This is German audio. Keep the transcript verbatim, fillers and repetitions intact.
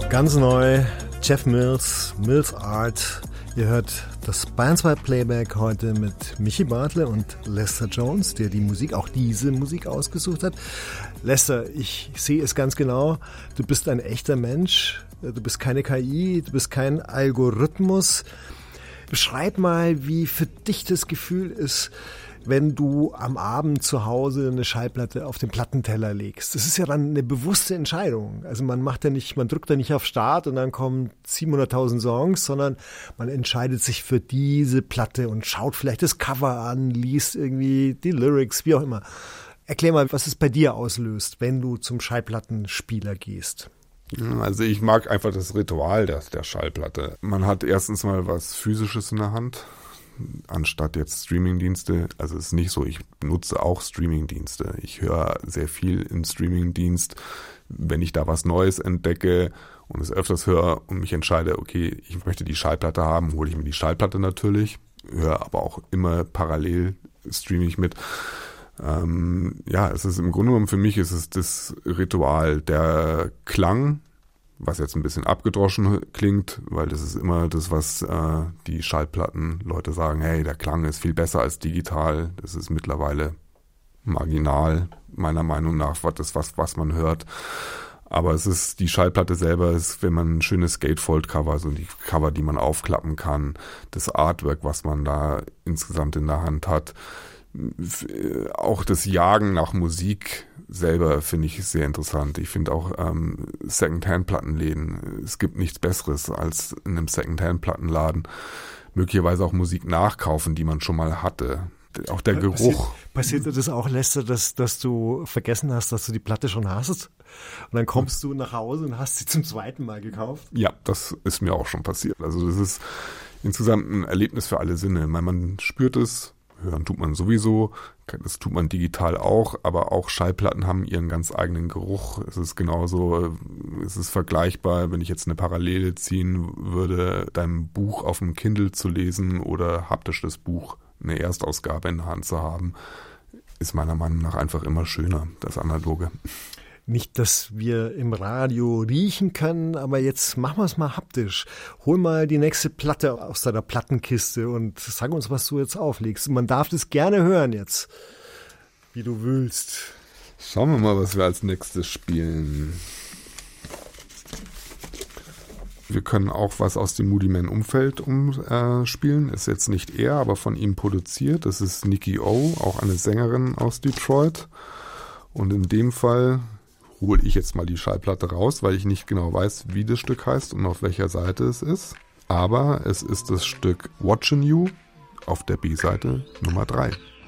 Ganz neu, Jeff Mills, Mills Art. Ihr hört das Bayern zwei Playback heute mit Michi Bartle und Lester Jones, der die Musik, auch diese Musik ausgesucht hat. Lester, ich sehe es ganz genau, du bist ein echter Mensch, du bist keine K I, du bist kein Algorithmus. Beschreib mal, wie für dich das Gefühl ist, wenn du am Abend zu Hause eine Schallplatte auf den Plattenteller legst. Das ist ja dann eine bewusste Entscheidung. Also man macht ja nicht, man drückt ja nicht auf Start und dann kommen siebenhunderttausend Songs, sondern man entscheidet sich für diese Platte und schaut vielleicht das Cover an, liest irgendwie die Lyrics, wie auch immer. Erklär mal, was es bei dir auslöst, wenn du zum Schallplattenspieler gehst. Also ich mag einfach das Ritual der, der Schallplatte. Man hat erstens mal was Physisches in der Hand, anstatt jetzt Streamingdienste. Also es ist nicht so, ich nutze auch Streamingdienste. Ich höre sehr viel im Streamingdienst. Wenn ich da was Neues entdecke und es öfters höre und mich entscheide, okay, ich möchte die Schallplatte haben, hole ich mir die Schallplatte natürlich, höre aber auch immer parallel, streame ich mit. Ähm, ja, es ist im Grunde genommen für mich ist es das Ritual, der Klang, was jetzt ein bisschen abgedroschen klingt, weil das ist immer das, was äh, die Schallplattenleute sagen, hey, der Klang ist viel besser als digital. Das ist mittlerweile marginal, meiner Meinung nach, das was, was man hört. Aber es ist, die Schallplatte selber ist, wenn man ein schönes Gatefold-Cover, so die Cover, die man aufklappen kann, das Artwork, was man da insgesamt in der Hand hat, auch das Jagen nach Musik selber finde ich sehr interessant. Ich finde auch ähm, Second-Hand-Plattenläden, es gibt nichts Besseres als in einem Second-Hand-Plattenladen möglicherweise auch Musik nachkaufen, die man schon mal hatte. Auch der Geruch. Passiert, passiert dir das auch, Lester, dass, dass du vergessen hast, dass du die Platte schon hast? Und dann kommst du nach Hause und hast sie zum zweiten Mal gekauft? Ja, das ist mir auch schon passiert. Also das ist insgesamt ein Erlebnis für alle Sinne. Man, man spürt es, hören tut man sowieso, das tut man digital auch, aber auch Schallplatten haben ihren ganz eigenen Geruch. Es ist genauso, es ist vergleichbar, wenn ich jetzt eine Parallele ziehen würde, dein Buch auf dem Kindle zu lesen oder haptisch das Buch, eine Erstausgabe in der Hand zu haben, ist meiner Meinung nach einfach immer schöner, das Analoge. Nicht, dass wir im Radio riechen können, aber jetzt machen wir es mal haptisch. Hol mal die nächste Platte aus deiner Plattenkiste und sag uns, was du jetzt auflegst. Man darf das gerne hören jetzt, wie du willst. Schauen wir mal, was wir als nächstes spielen. Wir können auch was aus dem Moody Man Umfeld umspielen. Ist jetzt nicht er, aber von ihm produziert. Das ist Nikki O, auch eine Sängerin aus Detroit. Und in dem Fall hole ich jetzt mal die Schallplatte raus, weil ich nicht genau weiß, wie das Stück heißt und auf welcher Seite es ist. Aber es ist das Stück Watchin' You auf der B-Seite Nummer drei.